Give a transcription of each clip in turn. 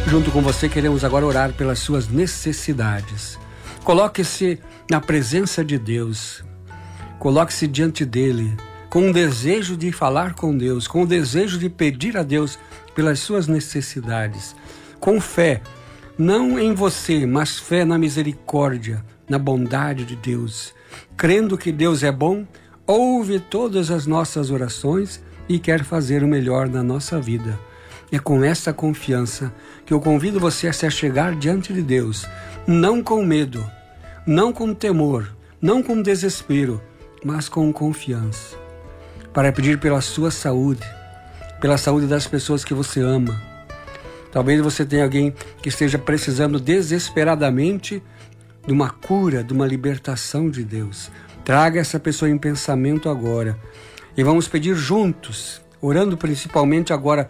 Junto com você, queremos agora orar pelas suas necessidades. Coloque-se na presença de Deus. Coloque-se diante dele, com um desejo de falar com Deus, com o desejo de pedir a Deus pelas suas necessidades. Com fé, não em você, mas fé na misericórdia, na bondade de Deus. Crendo que Deus é bom, ouve todas as nossas orações e quer fazer o melhor na nossa vida. É com essa confiança que eu convido você a se achegar diante de Deus, não com medo, não com temor, não com desespero, mas com confiança, para pedir pela sua saúde, pela saúde das pessoas que você ama. Talvez você tenha alguém que esteja precisando desesperadamente de uma cura, de uma libertação de Deus. Traga essa pessoa em pensamento agora e vamos pedir juntos, orando principalmente agora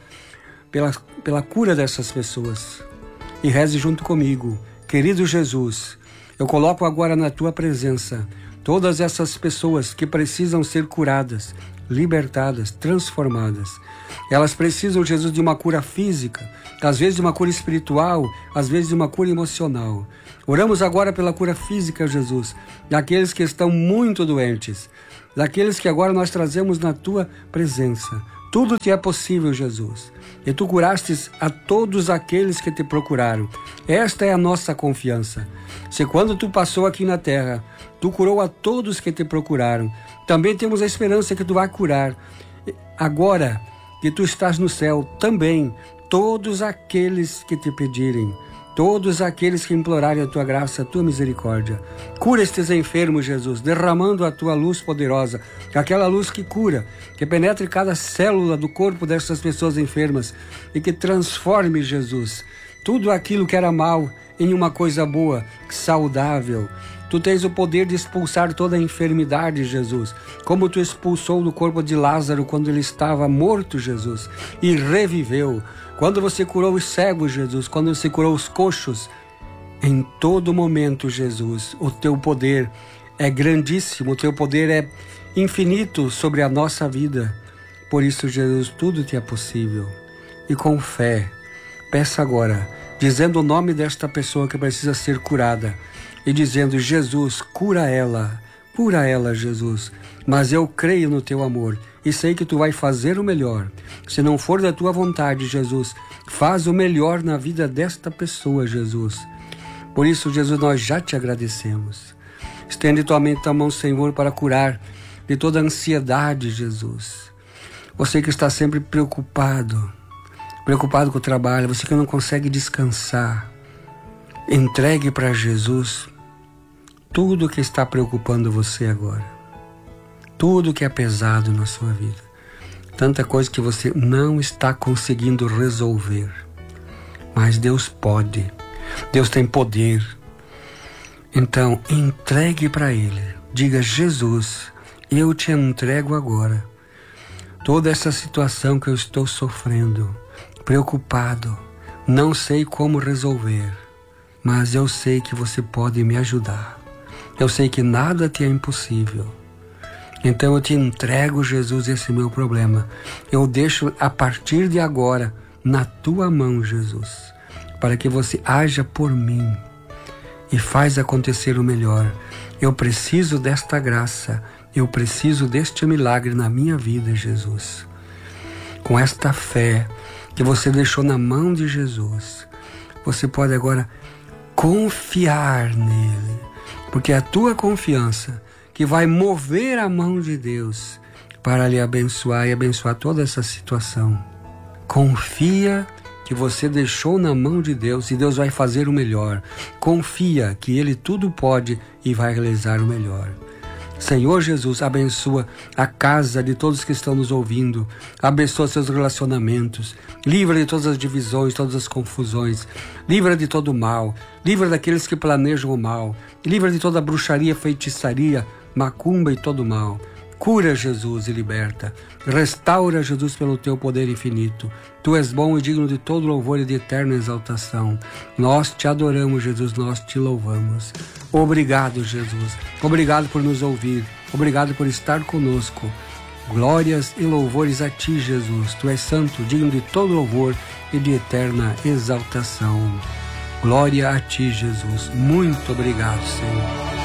pela cura dessas pessoas. E reze junto comigo. Querido Jesus, eu coloco agora na tua presença todas essas pessoas que precisam ser curadas, libertadas, transformadas. Elas precisam, Jesus, de uma cura física, às vezes de uma cura espiritual, às vezes de uma cura emocional. Oramos agora pela cura física, Jesus, daqueles que estão muito doentes, daqueles que agora nós trazemos na tua presença. Tudo te é possível, Jesus. E tu curastes a todos aqueles que te procuraram. Esta é a nossa confiança. Se quando tu passou aqui na terra, tu curou a todos que te procuraram, também temos a esperança que tu vai curar. Agora que tu estás no céu, também todos aqueles que te pedirem, todos aqueles que implorarem a tua graça, a tua misericórdia. Cura estes enfermos, Jesus, derramando a tua luz poderosa, aquela luz que cura, que penetre cada célula do corpo dessas pessoas enfermas e que transforme, Jesus, tudo aquilo que era mal em uma coisa boa, saudável. Tu tens o poder de expulsar toda a enfermidade, Jesus, como tu expulsou do corpo de Lázaro quando ele estava morto, Jesus, e reviveu. Quando você curou os cegos, Jesus, quando você curou os coxos, em todo momento, Jesus, o teu poder é grandíssimo, o teu poder é infinito sobre a nossa vida. Por isso, Jesus, tudo te é possível. E com fé, peça agora, dizendo o nome desta pessoa que precisa ser curada, e dizendo: Jesus, cura ela, Jesus, mas eu creio no teu amor e sei que tu vai fazer o melhor. Se não for da tua vontade, Jesus, faz o melhor na vida desta pessoa, Jesus. Por isso, Jesus, nós já te agradecemos. Estende tua mão, Senhor, para curar de toda a ansiedade, Jesus. Você que está sempre preocupado com o trabalho, você que não consegue descansar, entregue para Jesus tudo que está preocupando você agora. Tudo que é pesado na sua vida. Tanta coisa que você não está conseguindo resolver. Mas Deus pode. Deus tem poder. Então, entregue para Ele. Diga: Jesus, eu te entrego agora toda essa situação que eu estou sofrendo, preocupado, não sei como resolver, mas eu sei que você pode me ajudar. Eu sei que nada te é impossível. Então eu te entrego, Jesus, esse meu problema. Eu deixo a partir de agora na tua mão, Jesus, para que você haja por mim e faz acontecer o melhor. Eu preciso desta graça, eu preciso deste milagre na minha vida, Jesus. Com esta fé que você deixou na mão de Jesus, você pode agora confiar nele, porque é a tua confiança que vai mover a mão de Deus para lhe abençoar e abençoar toda essa situação. Confia que você deixou na mão de Deus e Deus vai fazer o melhor. Confia que Ele tudo pode e vai realizar o melhor. Senhor Jesus, abençoa a casa de todos que estão nos ouvindo, abençoa seus relacionamentos, livra de todas as divisões, todas as confusões, livra de todo o mal, livra daqueles que planejam o mal, livra de toda a bruxaria, feitiçaria, macumba e todo o mal. Cura, Jesus, e liberta. Restaura, Jesus, pelo teu poder infinito. Tu és bom e digno de todo louvor e de eterna exaltação. Nós te adoramos, Jesus, nós te louvamos. Obrigado, Jesus. Obrigado por nos ouvir. Obrigado por estar conosco. Glórias e louvores a ti, Jesus. Tu és santo, digno de todo louvor e de eterna exaltação. Glória a ti, Jesus. Muito obrigado, Senhor.